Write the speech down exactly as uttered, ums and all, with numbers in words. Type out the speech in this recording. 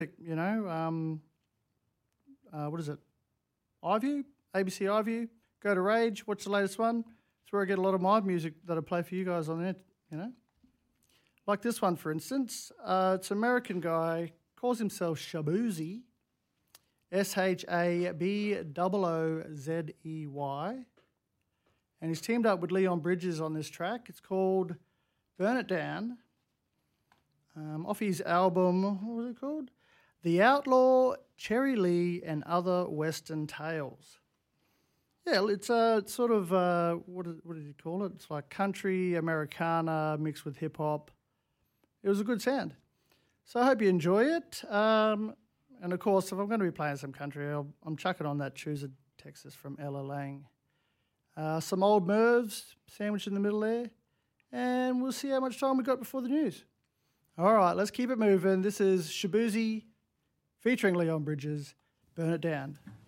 you know, um, uh, what is it? iView, A B C iView. Go to Rage, watch the latest one. That's where I get a lot of my music that I play for you guys on the net, you know. Like this one, for instance. Uh, it's an American guy, calls himself Shaboozy, S H A B O O Z E Y. And he's teamed up with Leon Bridges on this track. It's called Burn It Down. Um, off his album, what was it called? The Outlaw, Cherry Lee, and Other Western Tales. Yeah, it's uh, sort of, uh, what, is, what did he call it? It's like country, Americana mixed with hip-hop. It was a good sound. So I hope you enjoy it. Um, and, of course, if I'm going to be playing some country, I'll, I'm chucking on that Choose It, Texas from Ella Lang. Uh, some old Mervs sandwiched in the middle there. And we'll see how much time we got before the news. All right, let's keep it moving. This is Shaboozy featuring Leon Bridges. Burn It Down.